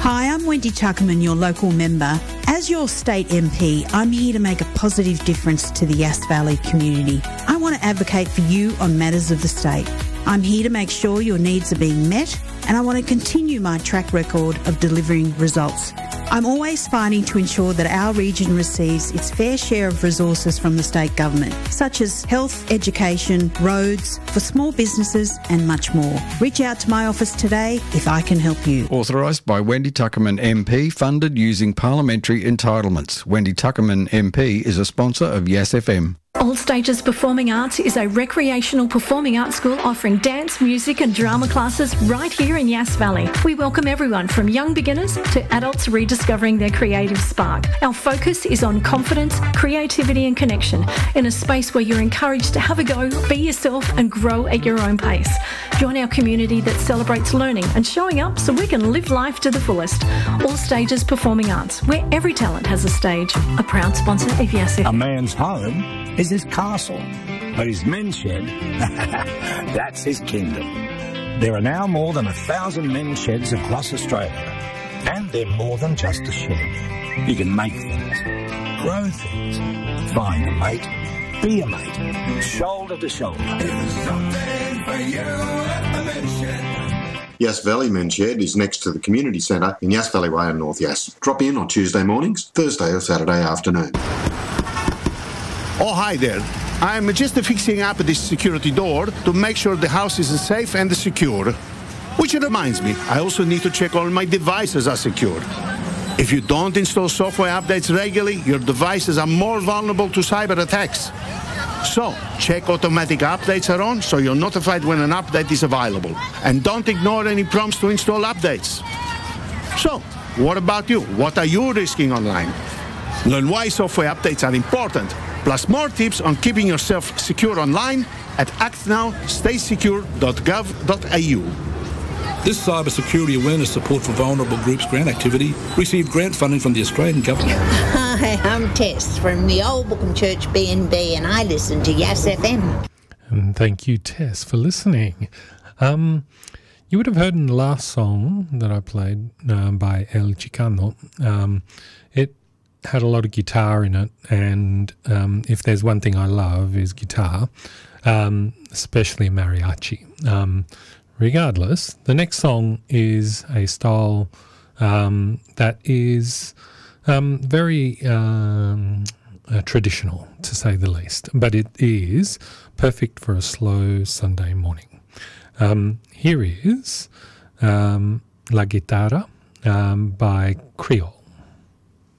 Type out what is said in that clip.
Hi, I'm Wendy Tuckerman, your local member. As your state MP, I'm here to make a positive difference to the Yass Valley community. I want to advocate for you on matters of the state. I'm here to make sure your needs are being met, and I want to continue my track record of delivering results. I'm always fighting to ensure that our region receives its fair share of resources from the state government, such as health, education, roads, for small businesses and much more. Reach out to my office today if I can help you. Authorised by Wendy Tuckerman MP, funded using parliamentary entitlements. Wendy Tuckerman MP is a sponsor of Yass FM. All Stages Performing Arts is a recreational performing arts school offering dance, music and drama classes right here in Yass Valley. We welcome everyone from young beginners to adults rediscovering their creative spark. Our focus is on confidence, creativity and connection in a space where you're encouraged to have a go, be yourself and grow at your own pace. Join our community that celebrates learning and showing up so we can live life to the fullest. All Stages Performing Arts, where every talent has a stage. A proud sponsor of Yass FM. A man's home is his castle, but his men's shed, that's his kingdom. There are now more than 1,000 men's sheds across Australia, and they're more than just a shed. You can make things, grow things, find a mate, be a mate, shoulder to shoulder. Something for you at the men's shed. Yass Valley Men's Shed is next to the community centre in Yass Valley Way in North Yass. Drop in on Tuesday mornings, Thursday or Saturday afternoon. Oh, hi there. I'm just fixing up this security door to make sure the house is safe and secure. Which reminds me, I also need to check all my devices are secure. If you don't install software updates regularly, your devices are more vulnerable to cyber attacks. So, check automatic updates are on so you're notified when an update is available. And don't ignore any prompts to install updates. So, what about you? What are you risking online? Learn why software updates are important, plus more tips on keeping yourself secure online at actnow.staysecure.gov.au. This cybersecurity awareness support for vulnerable groups grant activity received grant funding from the Australian Government. Hi, I'm Tess from the Old Bookham Church BNB and I listen to Yass FM. And thank you, Tess, for listening. You would have heard in the last song that I played by El Chicano, it had a lot of guitar in it, and if there's one thing I love is guitar, especially mariachi. Regardless, the next song is a style that is very traditional, to say the least, but it is perfect for a slow Sunday morning. Here is La Guitarra by Creole.